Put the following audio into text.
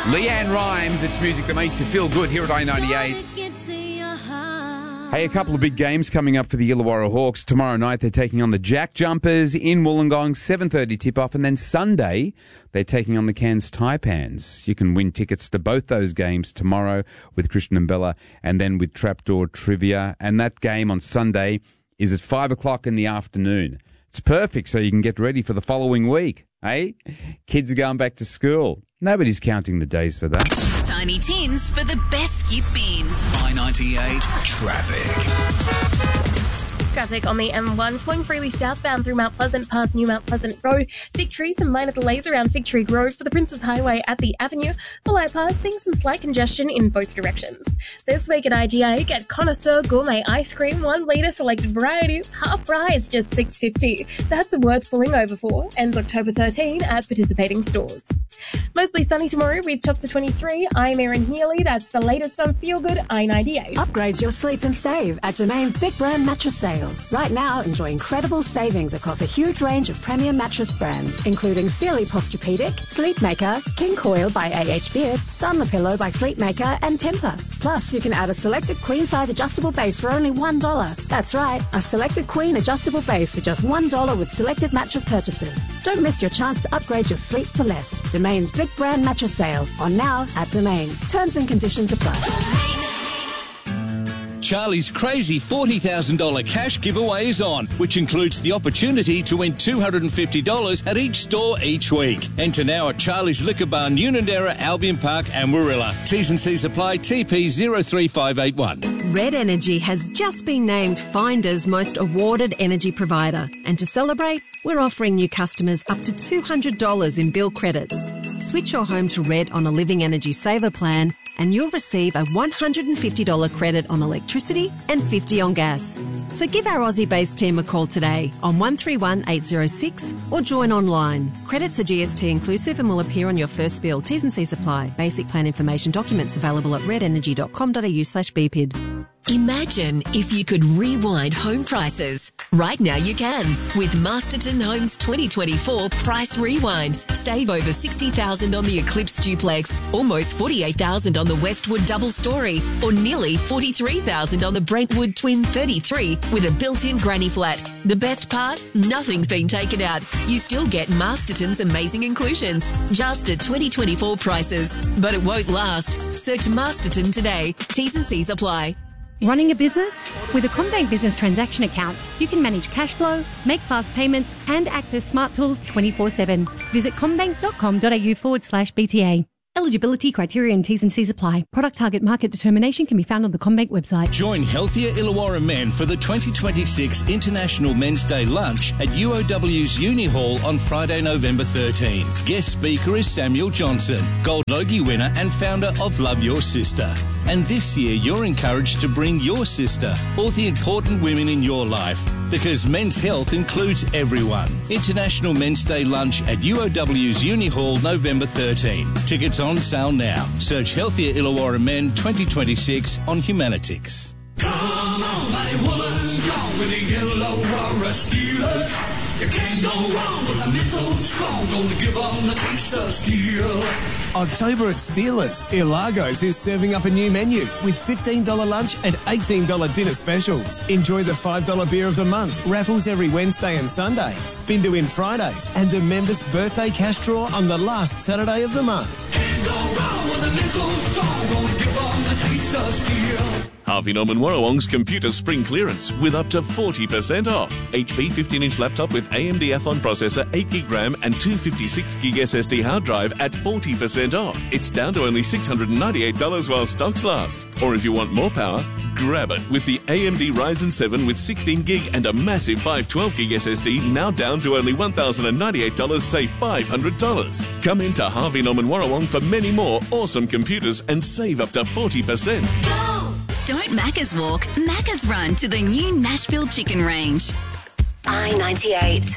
Leanne Rimes, it's music that makes you feel good here at I-98. Hey, a couple of big games coming up for the Illawarra Hawks. Tomorrow night they're taking on the Jack Jumpers in Wollongong, 7:30 tip-off. And then Sunday they're taking on the Cairns Taipans. You can win tickets to both those games tomorrow with Christian and Bella and then with Trapdoor Trivia. And that game on Sunday is at 5 o'clock in the afternoon. It's perfect so you can get ready for the following week. Hey, kids are going back to school. Nobody's counting the days for that. Tiny Tins for the best skip beans. I-98 Traffic. Traffic on the M1 flowing freely southbound through Mount Pleasant past New Mount Pleasant Road. Fig Tree, some minor delays around Fig Tree Grove for the Princes Highway at the Avenue. The Bypass, seeing some slight congestion in both directions. This week at IGA, get Connoisseur Gourmet Ice Cream, 1 litre selected varieties, half price, just $6.50. That's worth pulling over for. Ends October 13 at participating stores. Mostly sunny tomorrow with tops to 23. I'm Erin Healy. That's the latest on Feel Good I-98. Upgrade your sleep and save at Domain's Big Brand Mattress Sale. Right now, enjoy incredible savings across a huge range of premium mattress brands, including Sealy Posturepedic, Sleepmaker, King Coil by A.H. Beard, Dunlopillow by Sleepmaker, and Tempur. Plus, you can add a selected queen-size adjustable base for only $1. That's right, a selected queen adjustable base for just $1 with selected mattress purchases. Don't miss your chance to upgrade your sleep for less. Domain's Big Brand Mattress Sale, on now at Domain. Terms and conditions apply. Charlie's crazy $40,000 cash giveaway is on, which includes the opportunity to win $250 at each store each week. Enter now at Charlie's Liquor Bar, Unanderra, Albion Park and Warilla. T's and C's apply. TP 03581. Red Energy has just been named Finder's most awarded energy provider. And to celebrate, we're offering new customers up to $200 in bill credits. Switch your home to Red on a Living Energy Saver plan and you'll receive a $150 credit on electricity and $50 on gas. So give our Aussie-based team a call today on 131 806 or join online. Credits are GST inclusive and will appear on your first bill. T's and C's apply. Basic plan information documents available at redenergy.com.au/BPID. Imagine if you could rewind home prices. Right now you can with Masterton Homes 2024 Price Rewind. Save over $60,000 on the Eclipse Duplex, almost $48,000 on the Westwood Double Story, or nearly $43,000 on the Brentwood Twin 33 with a built-in granny flat. The best part? Nothing's been taken out. You still get Masterton's amazing inclusions, just at 2024 prices. But it won't last. Search Masterton today. T's and C's apply. Running a business? With a CommBank Business Transaction Account, you can manage cash flow, make fast payments, and access smart tools 24/7. Visit commbank.com.au/BTA. Eligibility criteria and T's and C's apply. Product target market determination can be found on the CommBank website. Join Healthier Illawarra Men for the 2026 International Men's Day Lunch at UOW's Uni Hall on Friday, November 13. Guest speaker is Samuel Johnson, Gold Logie winner and founder of Love Your Sister. And this year you're encouraged to bring your sister or the important women in your life, because men's health includes everyone. International Men's Day Lunch at UOW's Uni Hall, November 13. Tickets on sale now. Search Healthier Illawarra Men 2026 on Humanitics. Come on, my woman, come with the Illawarra Steelers. You can't go wrong with a mental strong. Gonna give them the taste of steel. October at Steelers. Ilagos is serving up a new menu with $15 lunch and $18 dinner specials. Enjoy the $5 beer of the month, raffles every Wednesday and Sunday, spin to win Fridays, and the members' birthday cash draw on the last Saturday of the month. Can't go wrong with a mental strong. Gonna give them the taste of steel. Harvey Norman Warrawong's computer spring clearance with up to 40% off. HP 15-inch laptop with AMD Athlon processor, 8GB RAM and 256GB SSD hard drive at 40% off. It's down to only $698 while stocks last. Or if you want more power, grab it with the AMD Ryzen 7 with 16GB and a massive 512GB SSD, now down to only $1,098, save $500. Come into Harvey Norman Warrawong for many more awesome computers and save up to 40%. Don't Macca's walk, Macca's run to the new Nashville Chicken Range. I-98.